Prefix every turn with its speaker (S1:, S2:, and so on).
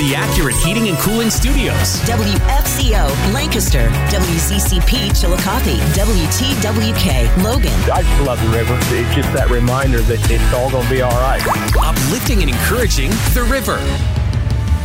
S1: the Accurate Heating and Cooling Studios.
S2: WFCO, Lancaster. WZCP, Chillicothe. WTWK, Logan.
S3: I just love the river. It's just that reminder that it's all going to be all right.
S1: Uplifting and encouraging the river.